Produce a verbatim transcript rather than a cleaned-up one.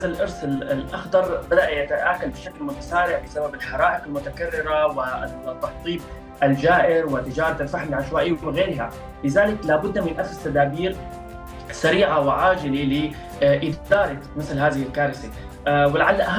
الإرث ال الأخضر بدأ يتآكل بشكل متسارع بسبب الحرائق المتكررة والتهطيب الجائر وتجارة الفحم العشوائي وغيرها، لذلك لا بد من أخذ تدابير سريعة وعاجلة لإدارة مثل هذه الكارثة، آآ ولعل أهم